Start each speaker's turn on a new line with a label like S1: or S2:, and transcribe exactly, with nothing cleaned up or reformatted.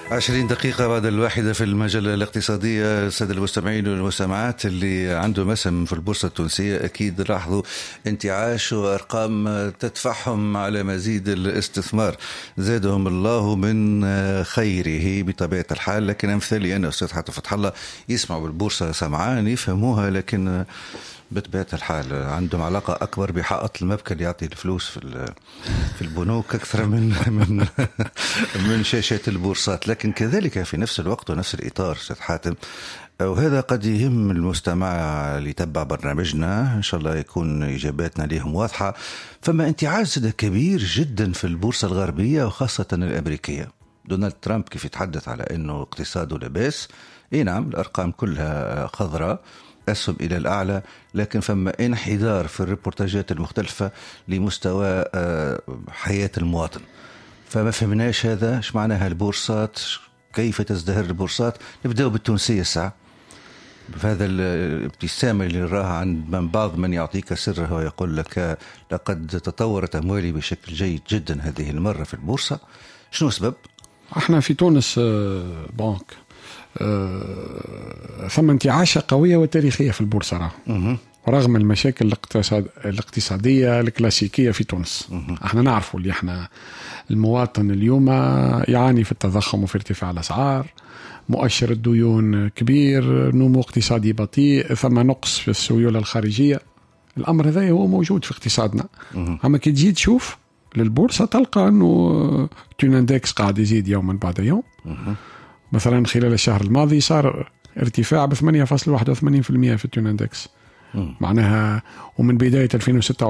S1: عشرين دقيقة بعد الواحدة في المجلة الاقتصادية. السادة المستمعين والمستمعات اللي عنده مسم في البورصة التونسية أكيد لاحظوا انتعاش وأرقام تدفعهم على مزيد الاستثمار، زادهم الله من خيره بطبيعة الحال. لكن أمثالي أنا أستاذ حاتم فتح الله يسمعوا بالبورصة سمعان يفهموها، لكن بطبيعة الحال عندهم علاقة أكبر بحائط المبكى اللي يعطي الفلوس في في البنوك أكثر من من من شاشات البورصات. لكن كذلك في نفس الوقت ونفس الإطار أستاذ حاتم، وهذا قد يهم المستمع اللي يتبع برنامجنا، إن شاء الله يكون إجاباتنا لهم واضحة. فما انتعاش كبير جدا في البورصة الغربية وخاصة الأمريكية. دونالد ترامب كيف يتحدث على أنه اقتصاده لباس، إيه نعم الأرقام كلها خضراء، أسهم إلى الأعلى، لكن فما انحدار في الريبورتاجات المختلفة لمستوى حياة المواطن. فما فهمناش هذا، ايش معناها البورصات، كيف تزدهر البورصات. نبدأ بالتونسية الساعة بهذا الابتسامة اللي نراها عند من بعض من يعطيك سره ويقول لك لقد تطورت أموالي بشكل جيد جدا هذه المرة في البورصة. شنو السبب؟
S2: احنا في تونس بنك أه ثم انتعاشة قوية وتاريخية في البورصة رغم المشاكل الاقتصاد الاقتصادية الكلاسيكية في تونس. مه. احنا نعرفوا اللي احنا المواطن اليوم يعاني في التضخم وفي ارتفاع الأسعار، مؤشر الديون كبير، نمو اقتصادي بطيء، ثم نقص في السيولة الخارجية. الأمر هذا هو موجود في اقتصادنا. مه. أما كي تجي تشوف للبورصة تلقى أنه توناندكس قاعد يزيد يوما بعد يوم. مه. مثلا خلال الشهر الماضي صار ارتفاع ب ثمانية فاصلة واحد وثمانين بالمئة في التوناندكس، معناها ومن بداية ألفين وستة